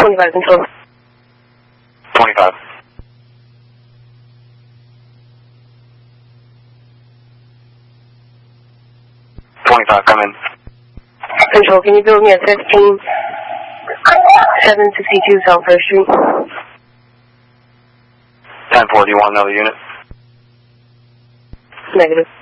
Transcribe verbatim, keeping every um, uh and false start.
twenty-five control. twenty-five. twenty-five, come in. Control, can you build me at fifteen seven sixty-two South First Street? ten four, do you want another unit? Negative.